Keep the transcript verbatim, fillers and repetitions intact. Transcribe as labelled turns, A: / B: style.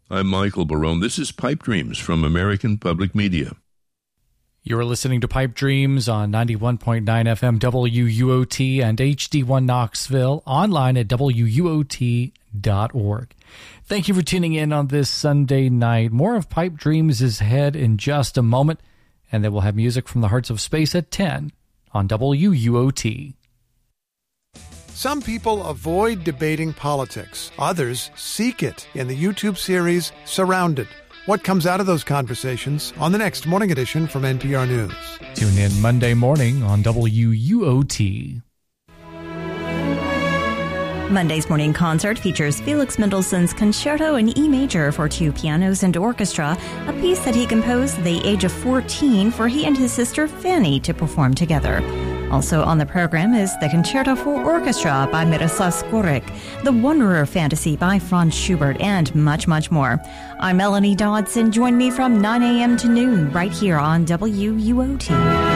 A: I'm Michael Barone. This is Pipe Dreams from American Public Media.
B: You're listening to Pipe Dreams on ninety-one point nine F M W U O T and H D one Knoxville, online at W U O T dot org. Thank you for tuning in on this Sunday night. More of Pipe Dreams is ahead in just a moment, and then we'll have music from the Hearts of Space at ten on W U O T.
C: Some people avoid debating politics. Others seek it in the YouTube series Surrounded. What comes out of those conversations on the next morning edition from N P R News.
B: Tune in Monday morning on W U O T.
D: Monday's morning concert features Felix Mendelssohn's Concerto in E major for two pianos and orchestra, a piece that he composed at the age of fourteen for he and his sister Fanny to perform together. Also on the program is the Concerto for Orchestra by Miroslav Skorik, the Wanderer Fantasy by Franz Schubert, and much, much more. I'm Melanie Dodson. Join me from nine a.m. to noon right here on W U O T.